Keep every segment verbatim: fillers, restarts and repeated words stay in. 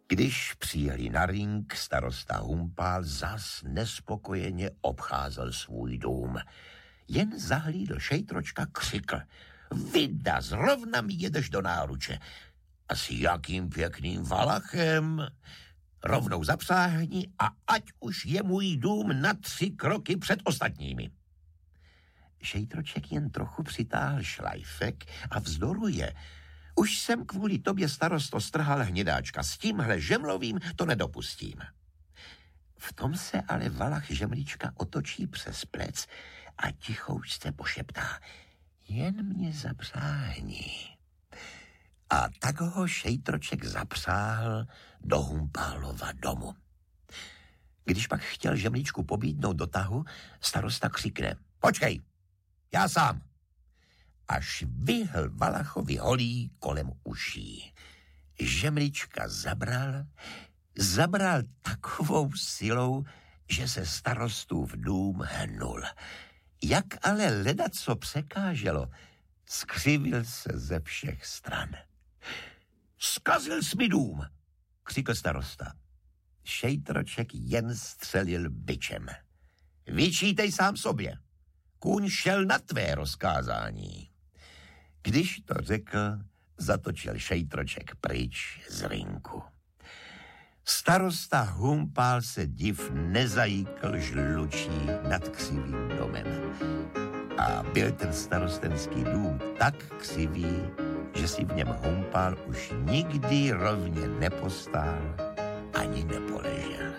Když přijeli na ring, starosta Humpál zas nespokojeně obcházel svůj dům. Jen zahlídl šejtročka, křikl: Vida, zrovna mi jedeš do náruče. A s jakým pěkným valachem. Rovnou zapsáhni a ať už je můj dům na tři kroky před ostatními. Šejtroček jen trochu přitáhl šlajfek a vzdoruje: Už jsem kvůli tobě, starosto, strhal hnědáčka, s tímhle žemlovým to nedopustím. V tom se ale valach žemlička otočí přes plec a tichoučce pošeptá: Jen mě zapřáhni. A tak ho šejtroček zapřáhl do Humpálova domu. Když pak chtěl žemličku pobídnout do tahu, starosta křikne: Počkej, já sám. Až vyhl valachovi holí kolem uší. Žemlička zabral, zabral takovou silou, že se starostův dům hnul. Jak ale ledaco překáželo, skřivil se ze všech stran. Zkazil jsi mi dům, křikl starosta. Šejtroček jen střelil bičem. Vyčítej sám sobě. Kůň šel na tvé rozkázání. Když to řekl, zatočil šejtroček pryč z rinku. Starosta Humpál se div nezajíkl žlučí nad křivým domem. A byl ten starostenský dům tak křivý, že si v něm Humpál už nikdy rovně nepostál ani nepoležel.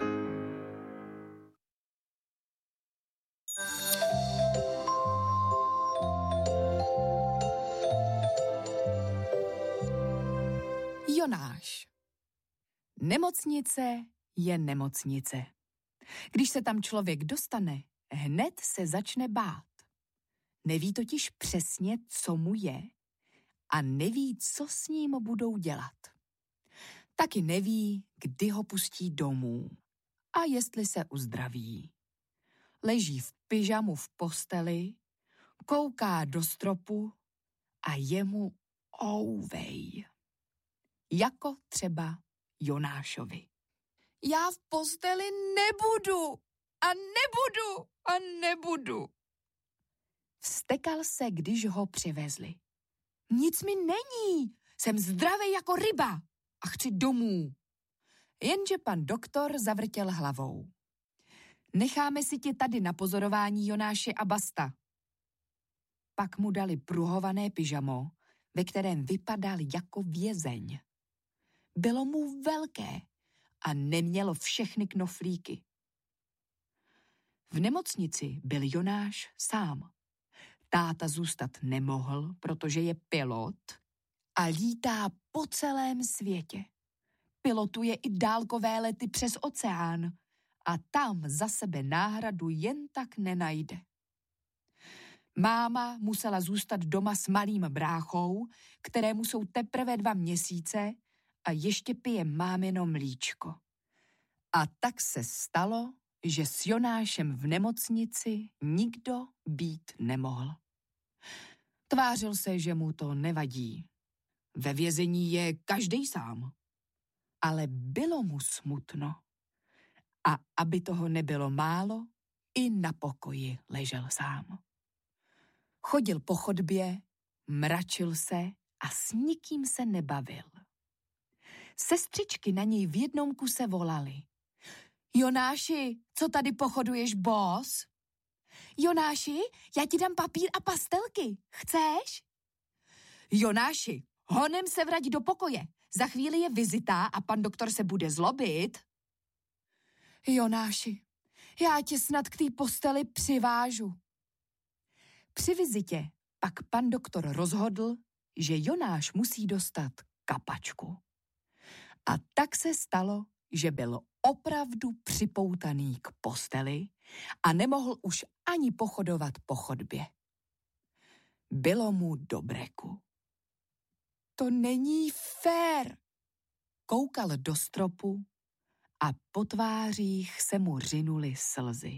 Jonáš. Nemocnice je nemocnice. Když se tam člověk dostane, hned se začne bát. Neví totiž přesně, co mu je a neví, co s ním budou dělat. Taky neví, kdy ho pustí domů a jestli se uzdraví. Leží v pyžamu v posteli, kouká do stropu a je mu ouvej. Jako třeba Jonášovi. Já v posteli nebudu a nebudu a nebudu. Vztekal se, když ho přivezli. Nic mi není, jsem zdravý jako ryba a chci domů. Jenže pan doktor zavrtěl hlavou. Necháme si tě tady na pozorování, Jonáši, a basta. Pak mu dali pruhované pyžamo, ve kterém vypadal jako vězeň. Bylo mu velké a nemělo všechny knoflíky. V nemocnici byl Jonáš sám. Táta zůstat nemohl, protože je pilot a lítá po celém světě. Pilotuje i dálkové lety přes oceán a tam za sebe náhradu jen tak nenajde. Máma musela zůstat doma s malým bráchou, kterému jsou teprve dva měsíce a ještě pije mámino mlíčko. A tak se stalo, že s Jonášem v nemocnici nikdo být nemohl. Tvářil se, že mu to nevadí. Ve vězení je každý sám. Ale bylo mu smutno. A aby toho nebylo málo, i na pokoji ležel sám. Chodil po chodbě, mračil se a s nikým se nebavil. Sestřičky na něj v jednom kuse volaly. Jonáši, co tady pochoduješ, boss? Jonáši, já ti dám papír a pastelky. Chceš? Jonáši, honem se vrať do pokoje. Za chvíli je vizita a pan doktor se bude zlobit. Jonáši, já tě snad k té posteli přivážu. Při vizitě pak pan doktor rozhodl, že Jonáš musí dostat kapačku. A tak se stalo, že byl opravdu připoutaný k posteli a nemohl už ani pochodovat po chodbě. Bylo mu do breku. To není fér. Koukal do stropu a po tvářích se mu řinuly slzy.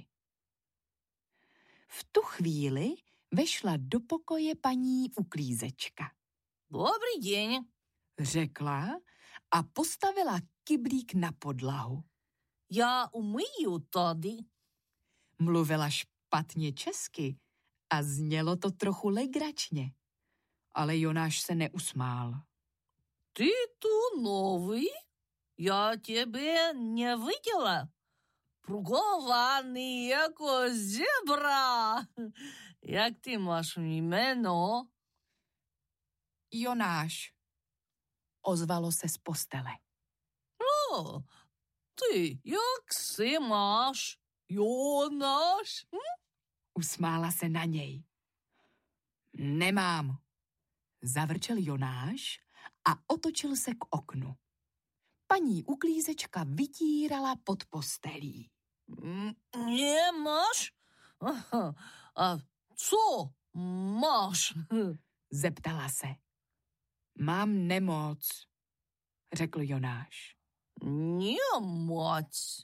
V tu chvíli vešla do pokoje paní uklízečka. Dobrý deň, řekla a postavila kyblík na podlahu. Já umyju tady. Mluvila špatně česky a znělo to trochu legračně, ale Jonáš se neusmál. Ty tu nový? Já tebe neviděla. Prugovaný jako zebra. Jak ty máš jméno? Jonáš, ozvalo se z postele. O, ty, jak si máš, Jonáš? Hm? Usmála se na něj. Nemám, zavrčel Jonáš a otočil se k oknu. Paní uklízečka vytírala pod postelí. Nemáš? A co máš? Zeptala se. Mám nemoc, řekl Jonáš. Nemoc.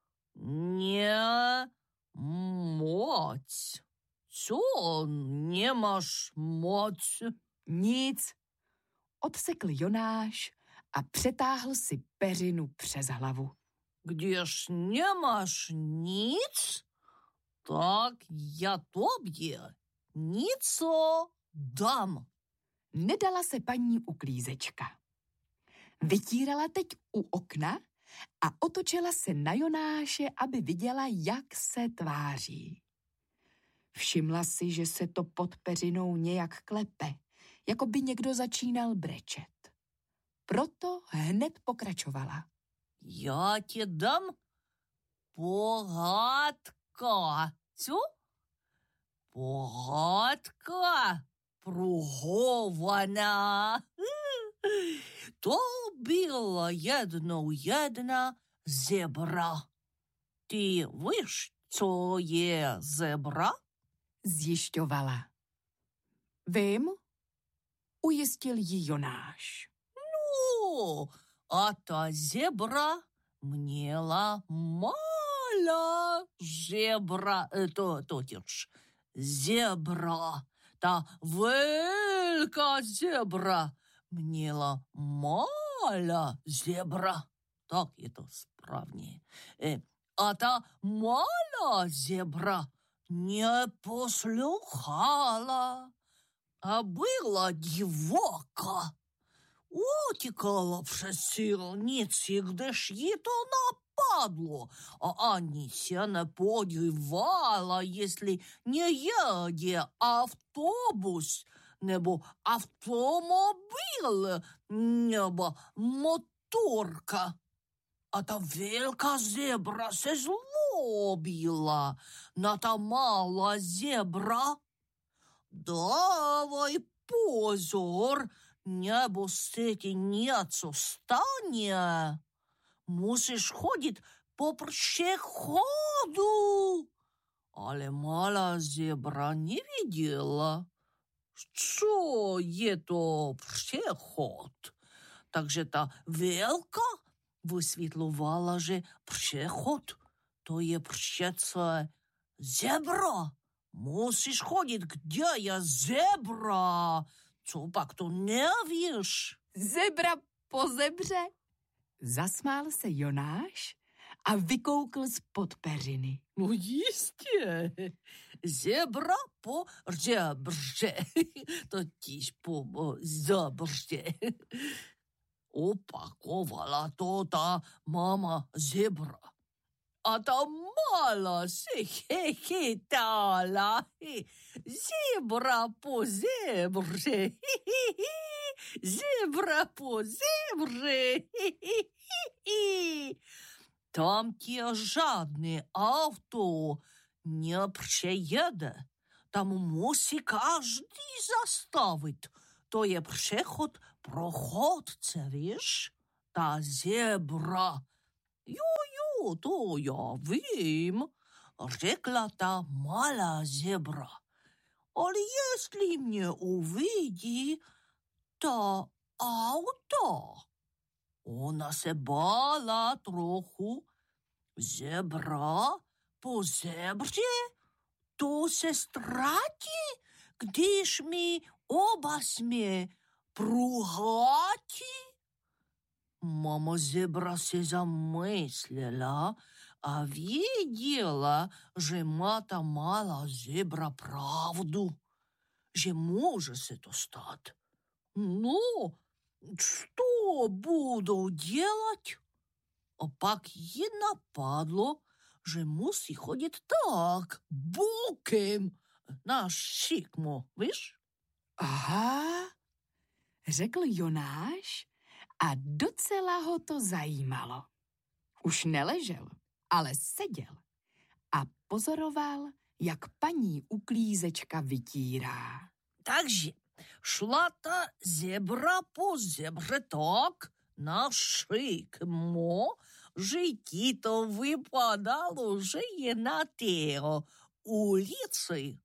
Nemoc. Co nemáš moc? Nic, odsekl Jonáš a přetáhl si peřinu přes hlavu. Když nemáš nic, tak já tobě něco dám. Nedala se paní uklízečka. Vytírala teď u okna a otočila se na Jonáše, aby viděla, jak se tváří. Všimla si, že se to pod peřinou nějak klepe, jako by někdo začínal brečet. Proto hned pokračovala. Já ti dám pohádka. Co? Pohádka pruhovaná. To byla jednou jedna zebra. Ty víš, co je zebra? Zjišťovala. Vím, ujistil ji Jonáš. No, a ta zebra měla malá zebra, to, totiž zebra, ta velká zebra měla malá zebra. Tak je to správně. A ta malá zebra neposlouchala a byla divoká. Утекала přes silnici, když jí to napadlo, a ani se nepodívala, jestli nejede autobus, nebo automobil, nebo motorka. A ta velká zebra se zlobila na ta malá zebra. Dávaj pozor, nebo se ti něco stane. Musíš chodit po přechodu. Ale malá zebra neviděla, co je to přechod. Takže ta velká vysvětlovala, že přechod to je přece zebra. Musíš chodit, kde je zebra. Co pak to nevíš? Zebra po zebře? Zasmál se Jonáš a vykoukl spod peřiny. No jistě. Zebra po žebře. Totiž po zebře. Opakovala to ta mama zebra. A ta malá se chytala. Zebra po zebře. Zebra po zebře. Tam tě žádné auto nepřejede. Tam musí každý zastavit. To je přechod pro chodce, víš? Ta zebra. Jo, jo, to já vím, řekla ta malá zebra. Ale jestli mě uvidí ta auto. Ona se bála trochu. Zebra po zebře, to se ztratí, když my oba jsme pruhatí. Mama zebra se zamyslela a věděla, že má ta malá zebra pravdu, že může se to stát. No, co budou dělat? A pak jí napadlo, že musí chodit tak, bokem, na šikmo, víš? Aha, řekl Jonáš a docela ho to zajímalo. Už neležel, ale seděl a pozoroval, jak paní uklízečka vytírá. Takže šla ta zebra po zebře tak na šikmo, že ti to vypadalo, že je na té ulici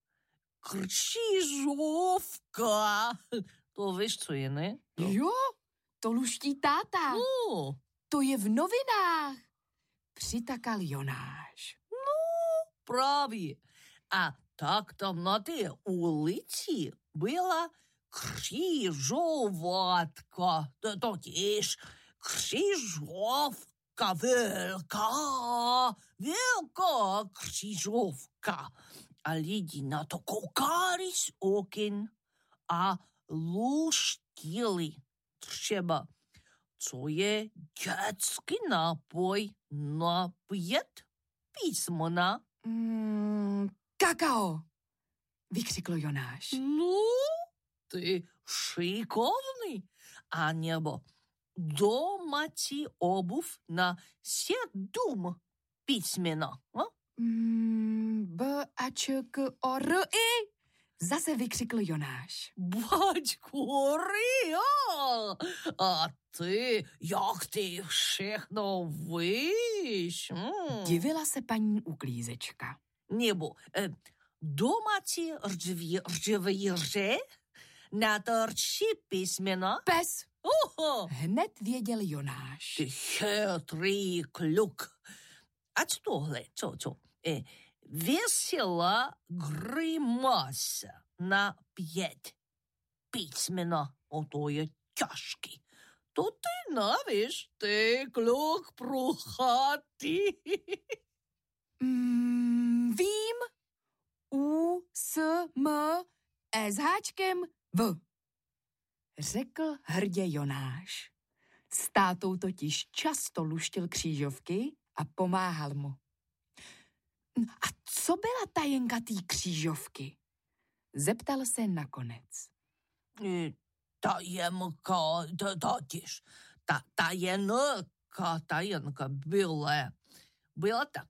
křižovka. To víš, co je, ne? To. Jo, to luští táta. No. To je v novinách. Přitakal Jonáš. No, právě. A tak tam na té ulici byla křižovatka. Totiž křižovka, velká, velká křižovka. A lidi na to koukali z oken a luštili. Třeba, co je dětský nápoj na pět písmena? Mm, kakao, vykřikl Jonáš. No, ty šikovný. A nebo domácí obuv na sedm písmena. A? Mm, B, A, Č, K, O, R, I. Zase vykřikl Jonáš. Baťku, Ria! A ty, jak ty všechno víš? Hmm. Divila se paní uklízečka. Nebo eh, domácí rčevěře na torči písmena? Pes. Oho! Hned věděl Jonáš. Ty chytrý kluk. A co tohle? Co, co? Eh, Veselá grimasa na pět písmena. O, to je těžký. To ty nevíš, ty kluk pruchatý. Mm, vím. U, S, M, S háčkem, V. Řekl hrdě Jonáš. S tátou totiž často luštil křížovky a pomáhal mu. A co byla tajenka té křížovky? Zeptal se nakonec. Tajenka, totiž, ta tajenka, tajenka byla, byla tak.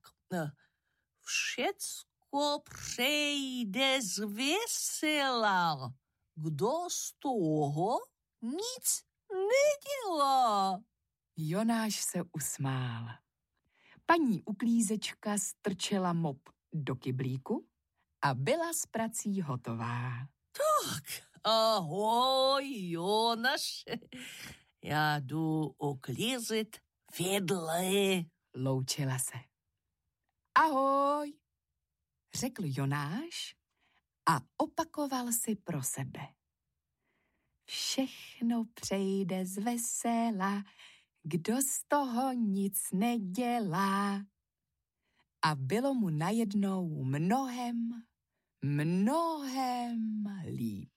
Všecko přejde z vesela. Kdo z toho nic nedělá? Jonáš se usmál. Paní uklízečka strčela mop do kyblíku a byla s prací hotová. Tak, ahoj, Jonáše. Já jdu uklízet vedle. Loučila se. Ahoj, řekl Jonáš a opakoval si pro sebe. Všechno přejde z vesela, kdo z toho nic nedělá. A bylo mu najednou mnohem, mnohem líp.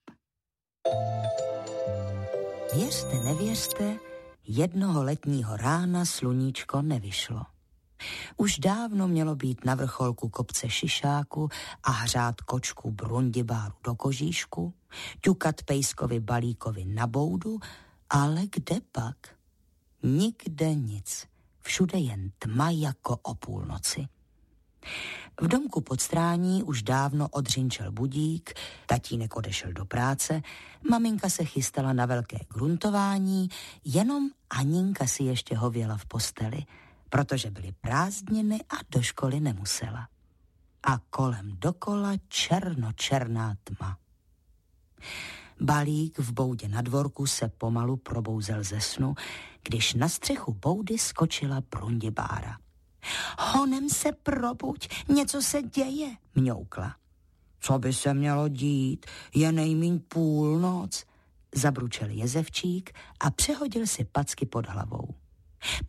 Věřte, nevěřte, jednoho letního rána sluníčko nevyšlo. Už dávno mělo být na vrcholku kopce šišáku a hřát kočku Brundibáru do kožíšku, ťukat pejskovi balíkovi na boudu, ale kde pak? Nikde nic, všude jen tma jako o půlnoci. V domku pod strání už dávno odřinčel budík, tatínek odešel do práce, maminka se chystala na velké gruntování, jenom Aninka si ještě hověla v posteli, protože byly prázdniny a do školy nemusela. A kolem dokola černočerná tma. Balík v boudě na dvorku se pomalu probouzel ze snu, když na střechu boudy skočila Brundibára. Honem se probuď, něco se děje, mňoukla. Co by se mělo dít, je nejmíň půlnoc, zabručel jezevčík a přehodil si packy pod hlavou.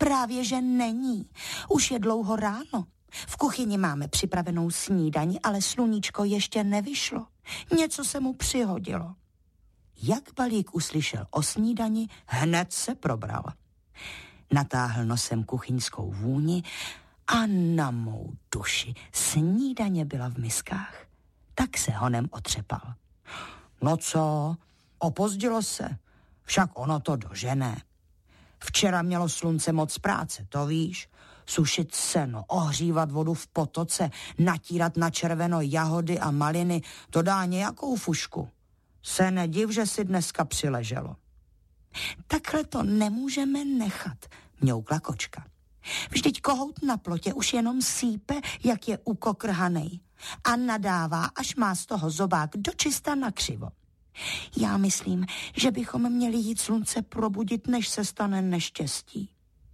Právě, že není. Už je dlouho ráno. V kuchyni máme připravenou snídani, ale sluníčko ještě nevyšlo. Něco se mu přihodilo. Jak Balík uslyšel o snídani, hned se probral. Natáhl nosem kuchyňskou vůni a na mou duši snídaně byla v miskách. Tak se honem otřepal. No co, opozdilo se, však ono to dožené. Včera mělo slunce moc práce, to víš. Sušit seno, ohřívat vodu v potoce, natírat na červeno jahody a maliny, to dá nějakou fušku. Se nediv, že si dneska přileželo. Takhle to nemůžeme nechat, mňoukla kočka. Vždyť kohout na plotě už jenom sípe, jak je ukokrhanej. A nadává, až má z toho zobák dočista nakřivo. Já myslím, že bychom měli jít slunce probudit, než se stane neštěstí.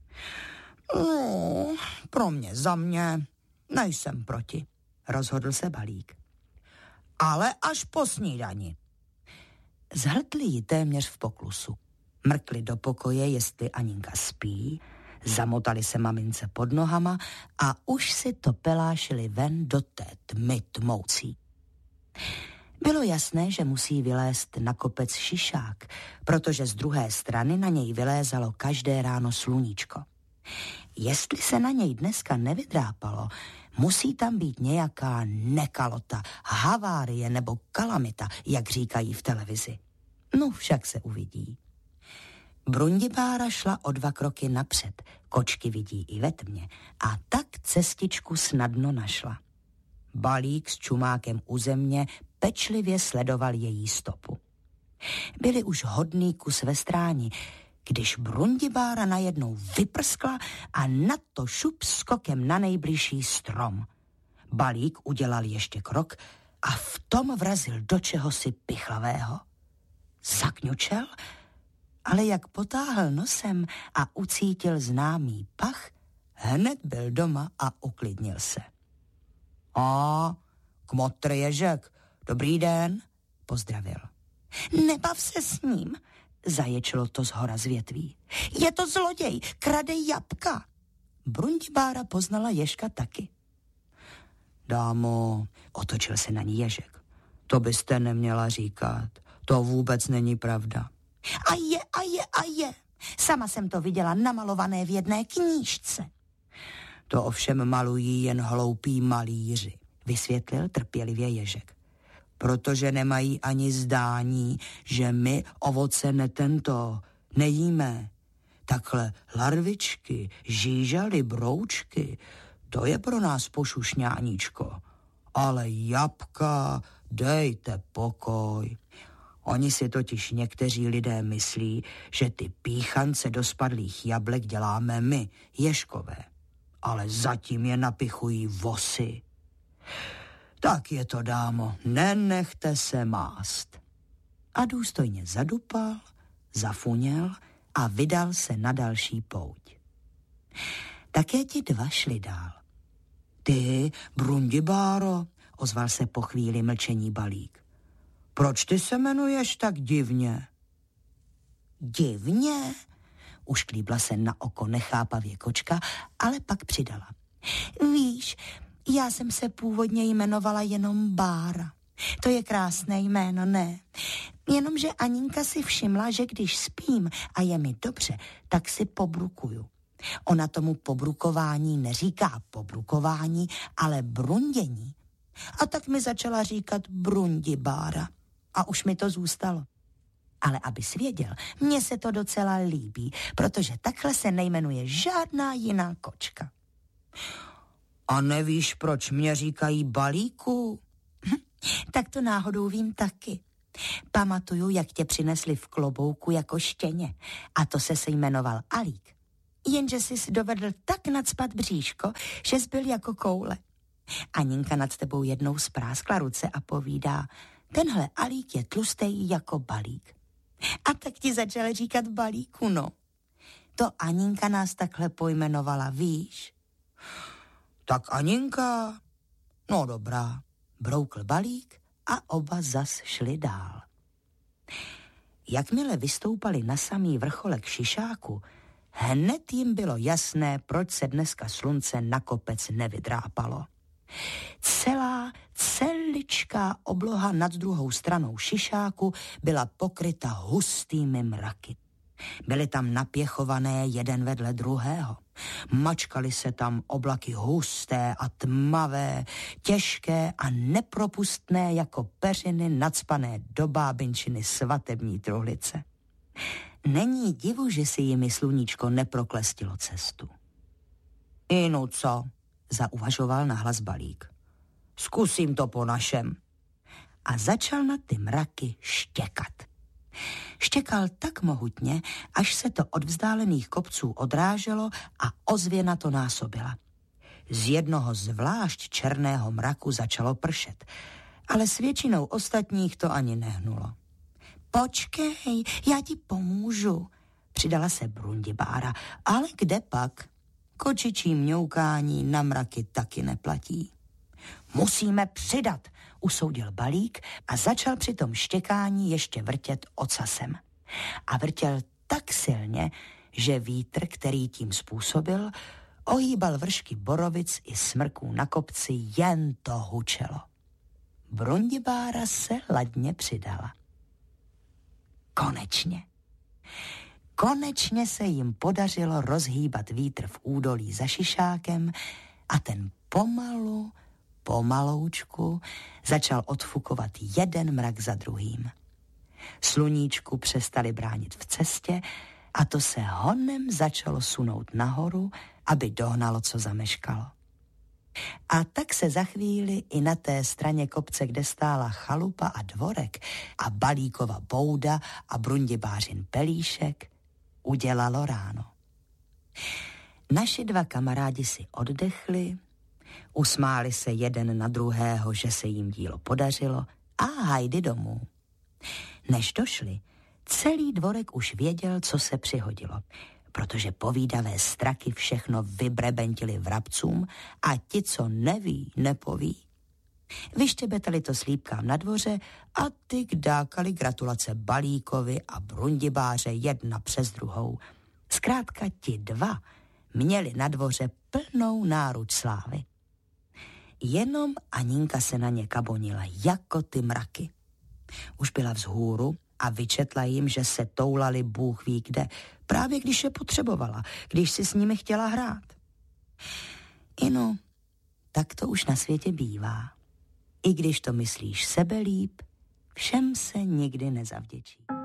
No, pro mě, za mě, nejsem proti, rozhodl se Balík. Ale až po snídani. Zhltli ji téměř v poklusu. Mrkli do pokoje, jestli Aninka spí, zamotali se mamince pod nohama a už si to pelášili ven do té tmy tmoucí. Bylo jasné, že musí vylézt na kopec Šišák, protože z druhé strany na něj vylézalo každé ráno sluníčko. Jestli se na něj dneska nevydrápalo, musí tam být nějaká nekalota, havárie nebo kalamita, jak říkají v televizi. No však se uvidí. Brundibára šla o dva kroky napřed, kočky vidí i ve tmě, a tak cestičku snadno našla. Balík s čumákem u země pečlivě sledoval její stopu. Byli už hodný kus ve stráni, když Brundibára najednou vyprskla a na to šup skokem na nejbližší strom. Balík udělal ještě krok a v tom vrazil do čehosi pichlavého. Zakňučel, ale jak potáhl nosem a ucítil známý pach, hned byl doma a uklidnil se. A, kmotr ježek, dobrý den, pozdravil. Nebav se s ním, zaječilo to zhora z větví. Je to zloděj, krade jabka. Brundibára poznala ježka taky. Dámo, otočil se na ní ježek. To byste neměla říkat, to vůbec není pravda. A je, a je, a je. Sama jsem to viděla namalované v jedné knížce. To ovšem malují jen hloupí malíři, vysvětlil trpělivě ježek. Protože nemají ani zdání, že my ovoce netento nejíme. Takhle larvičky, žížaly, broučky, to je pro nás pošušňáníčko. Ale jabka, dejte pokoj. Oni si totiž někteří lidé myslí, že ty píchance do spadlých jablek děláme my, ježkové. Ale zatím je napichují vosy. Tak je to, dámo, nenechte se mást. A důstojně zadupal, zafuněl a vydal se na další pouť. Také ti dva šli dál. Ty, Brundibáro, ozval se po chvíli mlčení Balík. Proč ty se jmenuješ tak divně? Divně? Ušklíbla se na oko nechápavě kočka, ale pak přidala. Víš, já jsem se původně jmenovala jenom Bára. To je krásné jméno, ne? Jenomže Aninka si všimla, že když spím a je mi dobře, tak si pobrukuju. Ona tomu pobrukování neříká pobrukování, ale brundění. A tak mi začala říkat Brundibára. A už mi to zůstalo. Ale abys věděl, mně se to docela líbí, protože takhle se nejmenuje žádná jiná kočka. A nevíš, proč mě říkají Balíku? Hm, tak to náhodou vím taky. Pamatuju, jak tě přinesli v klobouku jako štěně. A to se se jmenoval Alík. Jenže jsi si dovedl tak nacpat bříško, že jsi byl jako koule. Aninka nad tebou jednou spráskla ruce a povídá, tenhle Alík je tlustej jako Balík. A tak ti začal říkat Balíku, no. To Aninka nás takhle pojmenovala, víš? Tak Aninka, no dobrá, broukl Balík a oba zas šli dál. Jakmile vystoupali na samý vrcholek Šišáku, Hned jim bylo jasné, proč se dneska slunce na kopec nevydrápalo. Celá, celičká obloha nad druhou stranou šišáku byla pokryta hustými mraky. Byly tam napěchované jeden vedle druhého. Mačkaly se tam oblaky husté a tmavé, těžké a nepropustné jako peřiny nacpané do bábinčiny svatební truhlice. Není divu, že si jimi sluníčko neproklestilo cestu. I no co, zauvažoval nahlas Balík. Zkusím to po našem. A začal na ty mraky štěkat. Štěkal tak mohutně, až se to od vzdálených kopců odráželo a ozvěna to násobila. Z jednoho zvlášť černého mraku začalo pršet, ale s většinou ostatních to ani nehnulo. Počkej, já ti pomůžu, přidala se Brundibára, ale kde pak? Kočičí mňoukání na mraky taky neplatí. Musíme přidat, usoudil Balík a začal při tom štěkání ještě vrtět ocasem. A vrtěl tak silně, že vítr, který tím způsobil, ohýbal vršky borovic i smrků na kopci, jen to hučelo. Brundibára se ladně přidala. Konečně. Konečně se jim podařilo rozhýbat vítr v údolí za šišákem a ten pomalu, pomaloučku začal odfukovat jeden mrak za druhým. Sluníčku přestali bránit v cestě a to se honem začalo sunout nahoru, aby dohnalo, co zameškalo. A tak se za chvíli i na té straně kopce, kde stála chalupa a dvorek a Balíkova bouda a Brundibářin pelíšek, udělalo ráno. Naši dva kamarádi si oddechli, usmáli se jeden na druhého, že se jim dílo podařilo a hajdy domů. Než došli, celý dvorek už věděl, co se přihodilo, protože povídavé straky všechno vybrebentili vrabcům a ti, co neví, nepoví. Vyštěbetali to slípkám na dvoře a ty dákali gratulace Balíkovi a Brundibáře jedna přes druhou. Zkrátka ti dva měli na dvoře plnou náruč slávy. Jenom Aninka se na ně kabonila jako ty mraky. Už byla vzhůru a vyčetla jim, že se toulali Bůh ví kde, právě když je potřebovala, když si s nimi chtěla hrát. Ino, tak to už na světě bývá. I když to myslíš sebelíp, všem se nikdy nezavděčí.